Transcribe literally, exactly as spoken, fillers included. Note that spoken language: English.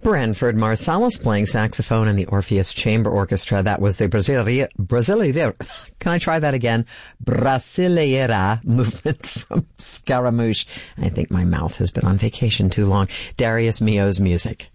Branford Marsalis playing saxophone in the Orpheus Chamber Orchestra. That was the Brasileira, Brasileira, can I try that again? Brasileira movement from Scaramouche. I think my mouth has been on vacation too long. Darius Milhaud's music.